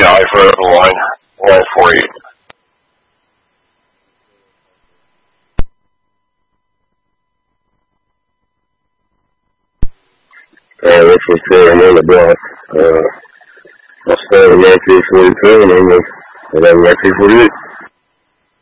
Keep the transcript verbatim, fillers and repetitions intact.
Valley for line, line four eight. Uh, this was Terry Miller Block. Uh, I started in nineteen forty-two and I'm in nineteen forty-eight.